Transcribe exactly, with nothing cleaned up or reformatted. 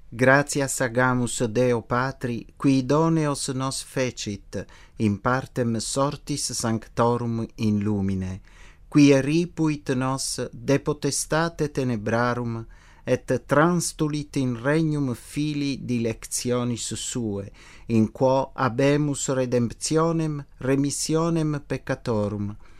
Gratias agamus Deo Patri, qui idoneos nos fecit, in partem sortis sanctorum in lumine, qui eripuit nos de potestate tenebrarum, et transtulit in regnum Filii dilectionis Sue, in quo habemus redemptionem remissionem peccatorum,